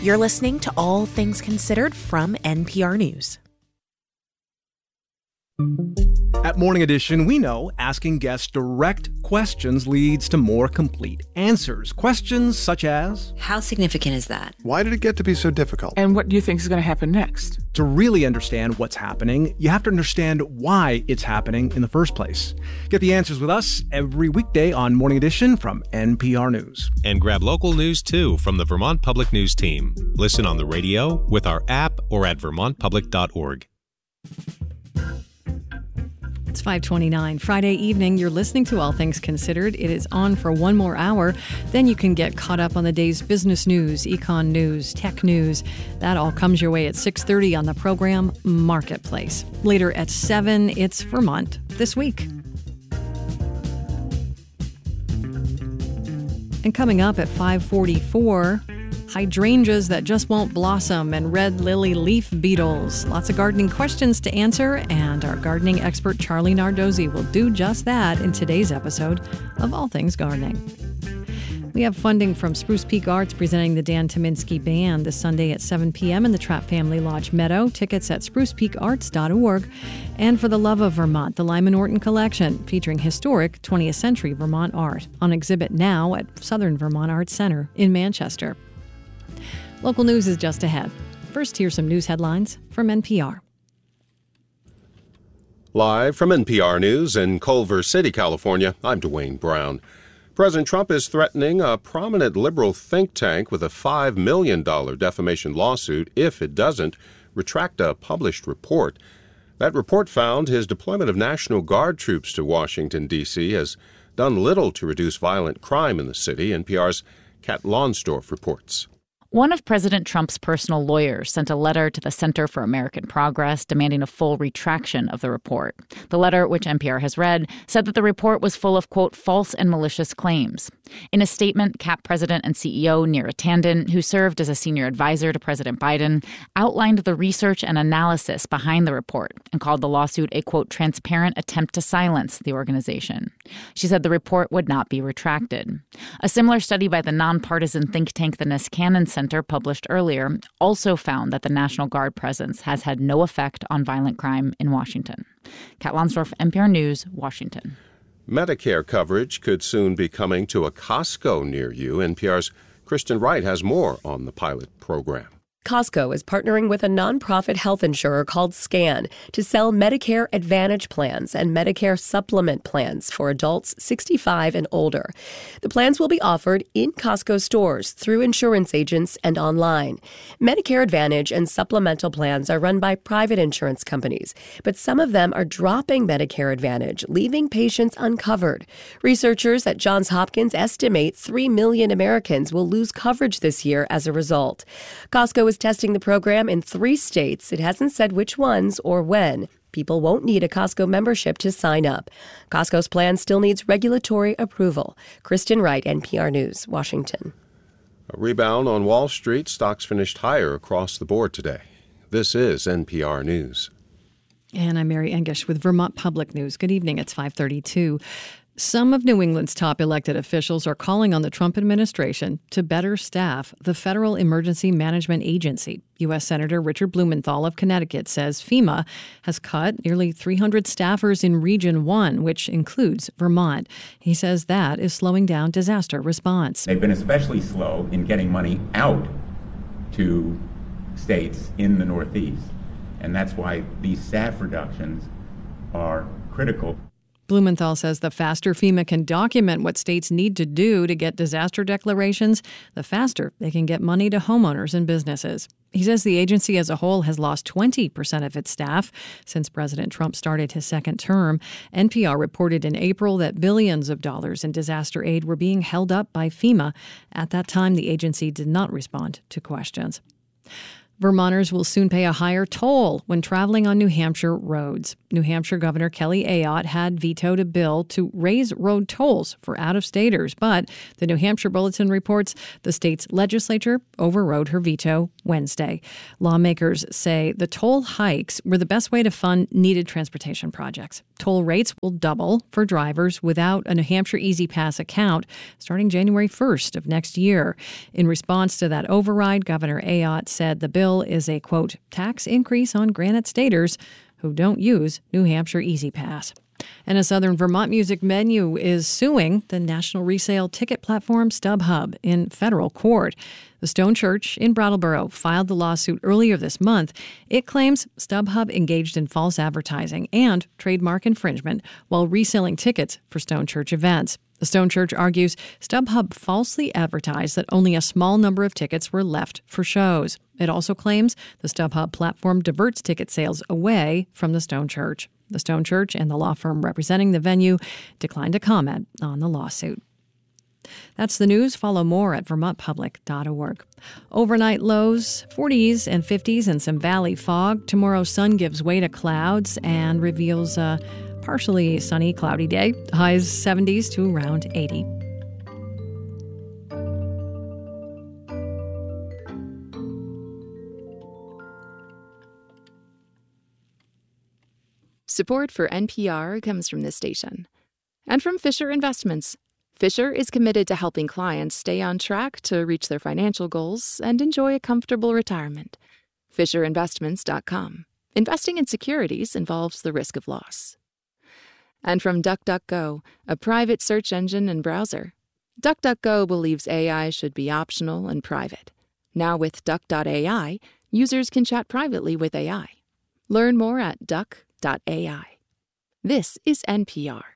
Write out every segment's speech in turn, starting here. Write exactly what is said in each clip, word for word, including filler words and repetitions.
You're listening to All Things Considered from N P R News. At Morning Edition, we know asking guests direct questions leads to more complete answers. Questions such as, how significant is that? Why did it get to be so difficult? And what do you think is going to happen next? To really understand what's happening, you have to understand why it's happening in the first place. Get the answers with us every weekday on Morning Edition from N P R News. And grab local news, too, from the Vermont Public News team. Listen on the radio, with our app, or at vermont public dot org. It's five twenty-nine, Friday evening. You're listening to All Things Considered. It is on for one more hour. Then you can get caught up on the day's business news, econ news, tech news. That all comes your way at six thirty on the program Marketplace. Later at seven, it's Vermont This Week. And coming up at five forty-four, hydrangeas that just won't blossom and red lily leaf beetles. Lots of gardening questions to answer, and our gardening expert Charlie Nardozzi will do just that in today's episode of All Things Gardening. We have funding from Spruce Peak Arts presenting the Dan Tyminski Band this Sunday at seven p.m. in the Trapp Family Lodge Meadow. Tickets at spruce peak arts dot org. And For the Love of Vermont, the Lyman Norton Collection, featuring historic twentieth century Vermont art, on exhibit now at Southern Vermont Arts Center in Manchester. Local news is just ahead. First, here's some news headlines from N P R. Live from N P R News in Culver City, California, I'm Dwayne Brown. President Trump is threatening a prominent liberal think tank with a five million dollars defamation lawsuit if it doesn't retract a published report. That report found his deployment of National Guard troops to Washington, D C has done little to reduce violent crime in the city, N P R's Kat Lonsdorf reports. One of President Trump's personal lawyers sent a letter to the Center for American Progress demanding a full retraction of the report. The letter, which N P R has read, said that the report was full of, quote, false and malicious claims. In a statement, C A P President and C E O Neera Tanden, who served as a senior advisor to President Biden, outlined the research and analysis behind the report and called the lawsuit a, quote, transparent attempt to silence the organization. She said the report would not be retracted. A similar study by the nonpartisan think tank the Niskanen Center, published earlier, also found that the National Guard presence has had no effect on violent crime in Washington. Kat Lonsdorf, N P R News, Washington. Medicare coverage could soon be coming to a Costco near you. N P R's Kristen Wright has more on the pilot program. Costco is partnering with a nonprofit health insurer called SCAN to sell Medicare Advantage plans and Medicare supplement plans for adults sixty-five and older. The plans will be offered in Costco stores, through insurance agents, and online. Medicare Advantage and supplemental plans are run by private insurance companies, but some of them are dropping Medicare Advantage, leaving patients uncovered. Researchers at Johns Hopkins estimate three million Americans will lose coverage this year as a result. Costco is testing the program in three states. It hasn't said which ones or when. People won't need a Costco membership to sign up. Costco's plan still needs regulatory approval. Kristen Wright, N P R News, Washington. A rebound on Wall Street. Stocks finished higher across the board today. This is N P R News. And I'm Mary Engish with Vermont Public News. Good evening. It's five thirty-two. Some of New England's top elected officials are calling on the Trump administration to better staff the Federal Emergency Management Agency. U S. Senator Richard Blumenthal of Connecticut says FEMA has cut nearly three hundred staffers in Region one, which includes Vermont. He says that is slowing down disaster response. They've been especially slow in getting money out to states in the Northeast, and that's why these staff reductions are critical. Blumenthal says the faster FEMA can document what states need to do to get disaster declarations, the faster they can get money to homeowners and businesses. He says the agency as a whole has lost twenty percent of its staff since President Trump started his second term. N P R reported in April that billions of dollars in disaster aid were being held up by FEMA. At that time, the agency did not respond to questions. Vermonters will soon pay a higher toll when traveling on New Hampshire roads. New Hampshire Governor Kelly Ayotte had vetoed a bill to raise road tolls for out-of-staters, but the New Hampshire Bulletin reports the state's legislature overrode her veto Wednesday. Lawmakers say the toll hikes were the best way to fund needed transportation projects. Toll rates will double for drivers without a New Hampshire Easy Pass account starting January first of next year. In response to that override, Governor Ayotte said the bill is a, quote, tax increase on Granite Staters who don't use New Hampshire Easy Pass. And a Southern Vermont music venue is suing the national resale ticket platform StubHub in federal court. The Stone Church in Brattleboro filed the lawsuit earlier this month. It claims StubHub engaged in false advertising and trademark infringement while reselling tickets for Stone Church events. The Stone Church argues StubHub falsely advertised that only a small number of tickets were left for shows. It also claims the StubHub platform diverts ticket sales away from the Stone Church. The Stone Church and the law firm representing the venue declined to comment on the lawsuit. That's the news. Follow more at vermont public dot org. Overnight lows, forties and fifties and some valley fog. Tomorrow, sun gives way to clouds and reveals a partially sunny, cloudy day. Highs seventies to around eighty. Support for N P R comes from this station and from Fisher Investments. Fisher is committed to helping clients stay on track to reach their financial goals and enjoy a comfortable retirement. Fisher Investments dot com. Investing in securities involves the risk of loss. And from DuckDuckGo, a private search engine and browser. DuckDuckGo believes A I should be optional and private. Now with Duck dot A I, users can chat privately with A I. Learn more at duck dot A I. This is N P R.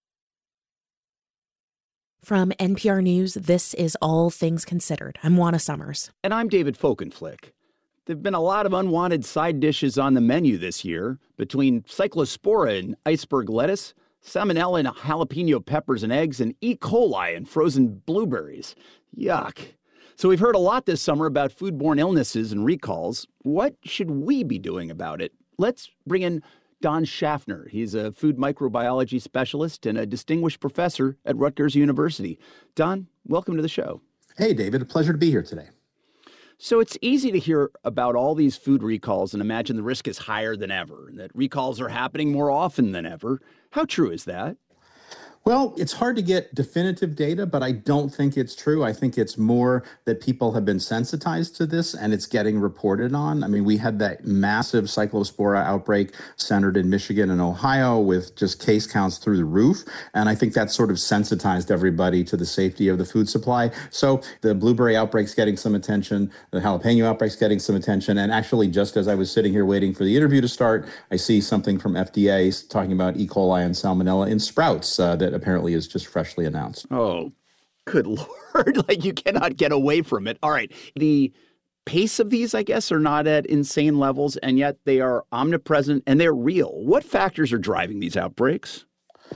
From N P R News, this is All Things Considered. I'm Juana Summers. And I'm David Folkenflick. There have been a lot of unwanted side dishes on the menu this year, between cyclospora and iceberg lettuce, salmonella and jalapeno peppers and eggs, and E. coli and frozen blueberries. Yuck. So we've heard a lot this summer about foodborne illnesses and recalls. What should we be doing about it? Let's bring in Don Schaffner. He's a food microbiology specialist and a distinguished professor at Rutgers University. Don, welcome to the show. Hey, David. A pleasure to be here today. So it's easy to hear about all these food recalls and imagine the risk is higher than ever, and that recalls are happening more often than ever. How true is that? Well, it's hard to get definitive data, but I don't think it's true. I think it's more that people have been sensitized to this and it's getting reported on. I mean, we had that massive cyclospora outbreak centered in Michigan and Ohio with just case counts through the roof. And I think that sort of sensitized everybody to the safety of the food supply. So the blueberry outbreak's getting some attention, the jalapeno outbreak's getting some attention. And actually, just as I was sitting here waiting for the interview to start, I see something from F D A talking about E. coli and salmonella in sprouts uh, that apparently is just freshly announced. Oh, good Lord. Like, you cannot get away from it. All right. The pace of these, I guess, are not at insane levels, and yet they are omnipresent and they're real. What factors are driving these outbreaks?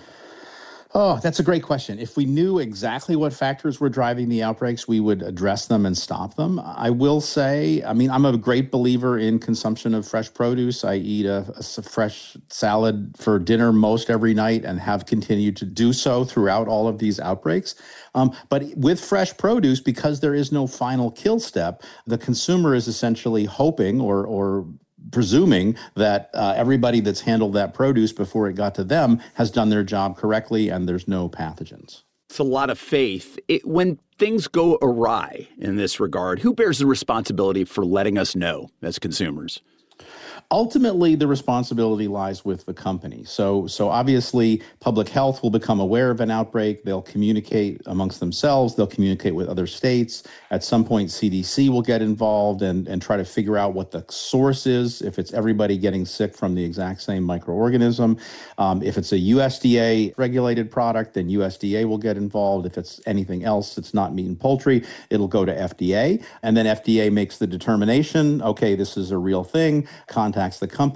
Oh, that's a great question. If we knew exactly what factors were driving the outbreaks, we would address them and stop them. I will say, I mean, I'm a great believer in consumption of fresh produce. I eat a, a fresh salad for dinner most every night and have continued to do so throughout all of these outbreaks. Um, but with fresh produce, because there is no final kill step, the consumer is essentially hoping or or presuming that uh, everybody that's handled that produce before it got to them has done their job correctly and there's no pathogens. It's a lot of faith. It, when things go awry in this regard, who bears the responsibility for letting us know as consumers? Ultimately, the responsibility lies with the company. So, so obviously, public health will become aware of an outbreak. They'll communicate amongst themselves. They'll communicate with other states. At some point, C D C will get involved and, and try to figure out what the source is, if it's everybody getting sick from the exact same microorganism. Um, if it's a U S D A-regulated product, then U S D A will get involved. If it's anything else, it's not meat and poultry, it'll go to F D A. And then F D A makes the determination, okay, this is a real thing, contacts the company,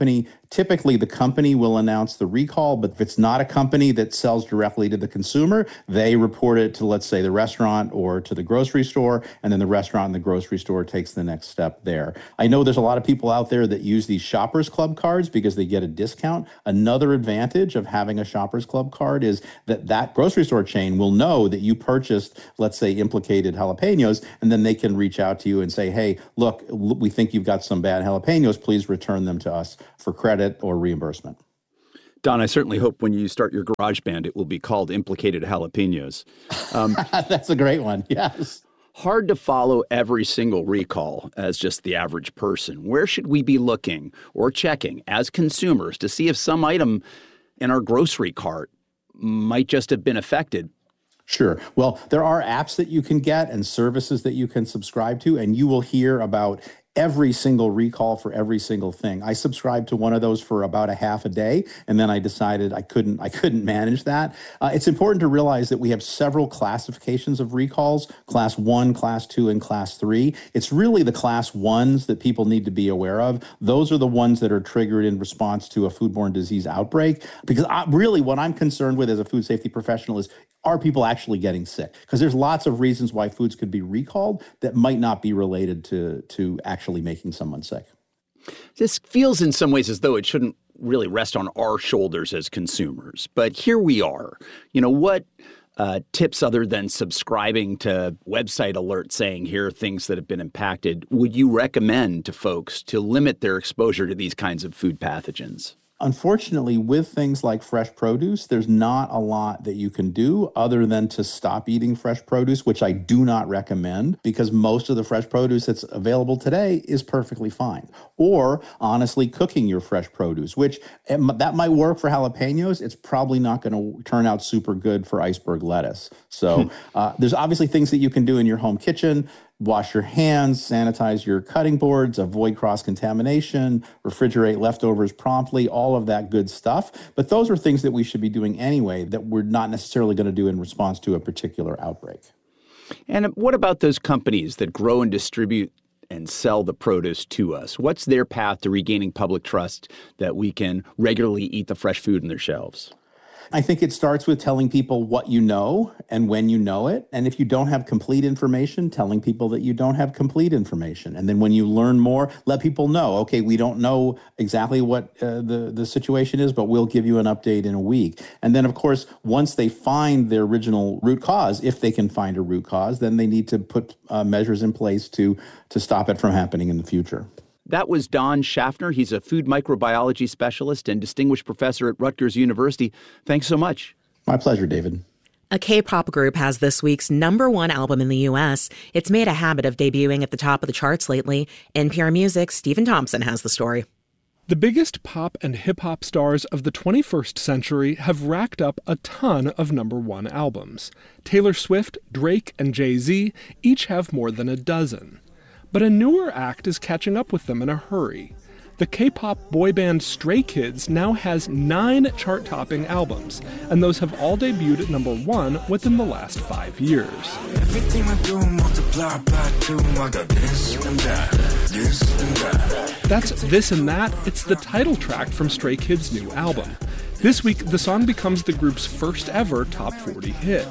typically the company will announce the recall, but if it's not a company that sells directly to the consumer, they report it to, let's say, the restaurant or to the grocery store, and then the restaurant and the grocery store takes the next step there. I know there's a lot of people out there that use these Shoppers Club cards because they get a discount. Another advantage of having a Shoppers Club card is that that grocery store chain will know that you purchased, let's say, implicated jalapenos, and then they can reach out to you and say, hey, look, we think you've got some bad jalapenos. Please return them to us for credit or reimbursement. Don, I certainly hope when you start your garage band, it will be called Implicated Jalapenos. Um, That's a great one, yes. Hard to follow every single recall as just the average person. Where should we be looking or checking as consumers to see if some item in our grocery cart might just have been affected? Sure. Well, there are apps that you can get and services that you can subscribe to, and you will hear about every single recall for every single thing. I subscribed to one of those for about a half a day, and then I decided I couldn't I couldn't manage that. Uh, it's important to realize that we have several classifications of recalls, class one, class two, and class three. It's really the class ones that people need to be aware of. Those are the ones that are triggered in response to a foodborne disease outbreak. Because I, really what I'm concerned with as a food safety professional is, are people actually getting sick? Because there's lots of reasons why foods could be recalled that might not be related to, to actually making someone sick. This feels in some ways as though it shouldn't really rest on our shoulders as consumers. But here we are. You know, what uh, tips other than subscribing to website alerts saying here are things that have been impacted would you recommend to folks to limit their exposure to these kinds of food pathogens? Unfortunately, with things like fresh produce, there's not a lot that you can do other than to stop eating fresh produce, which I do not recommend because most of the fresh produce that's available today is perfectly fine. Or honestly, cooking your fresh produce, which that might work for jalapenos. It's probably not going to turn out super good for iceberg lettuce. So uh, there's obviously things that you can do in your home kitchen. Wash your hands, sanitize your cutting boards, avoid cross-contamination, refrigerate leftovers promptly, all of that good stuff. But those are things that we should be doing anyway that we're not necessarily going to do in response to a particular outbreak. And what about those companies that grow and distribute and sell the produce to us? What's their path to regaining public trust that we can regularly eat the fresh food in their shelves? I think it starts with telling people what you know and when you know it. And if you don't have complete information, telling people that you don't have complete information. And then when you learn more, let people know, okay, we don't know exactly what uh, the, the situation is, but we'll give you an update in a week. And then, of course, once they find their original root cause, if they can find a root cause, then they need to put uh, measures in place to, to stop it from happening in the future. That was Don Schaffner. He's a food microbiology specialist and distinguished professor at Rutgers University. Thanks so much. My pleasure, David. A K-pop group has this week's number one album in the U S. It's made a habit of debuting at the top of the charts lately. N P R Music's Stephen Thompson has the story. The biggest pop and hip-hop stars of the twenty-first century have racked up a ton of number one albums. Taylor Swift, Drake, and Jay-Z each have more than a dozen. But a newer act is catching up with them in a hurry. The K-pop boy band Stray Kids now has nine chart-topping albums, and those have all debuted at number one within the last five years. Everything I do, multiply by two, I got this and that, this and that. That's This and That. It's the title track from Stray Kids' new album. This week, the song becomes the group's first ever top forty hit.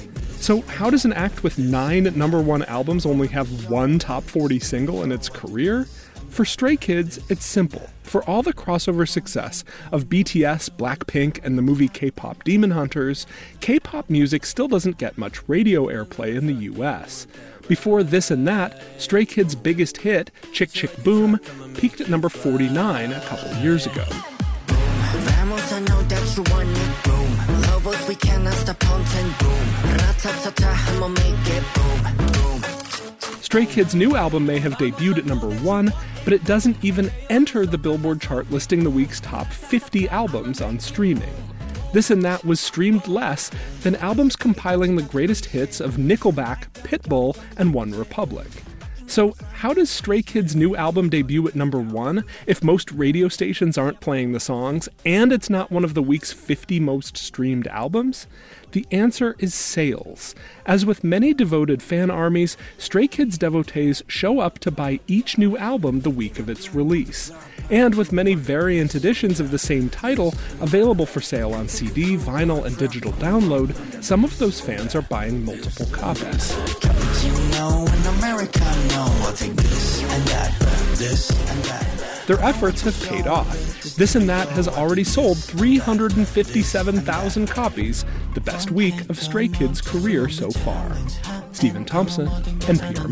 So how does an act with nine number one albums only have one top forty single in its career? For Stray Kids, it's simple. For all the crossover success of B T S, Blackpink, and the movie K-pop Demon Hunters, K-pop music still doesn't get much radio airplay in the U S. Before This and That, Stray Kids' biggest hit, Chick Chick Boom, peaked at number forty-nine a couple years ago. Vamos, I know that you want it, boom. Lobos, we cannot stop haunting, boom. Ra-ta-ta-ta, I'ma make it, boom, boom. Stray Kids' new album may have debuted at number one, but it doesn't even enter the Billboard chart listing the week's top fifty albums on streaming. This and That was streamed less than albums compiling the greatest hits of Nickelback, Pitbull, and One Republic. So how does Stray Kids' new album debut at number one if most radio stations aren't playing the songs and it's not one of the week's fifty most streamed albums? The answer is sales. As with many devoted fan armies, Stray Kids devotees show up to buy each new album the week of its release. And with many variant editions of the same title available for sale on C D, vinyl, and digital download, some of those fans are buying multiple copies. Their efforts have paid off. This and That has already sold three hundred fifty-seven thousand copies, the best week of Stray Kids' career so far. Stephen Thompson, N P R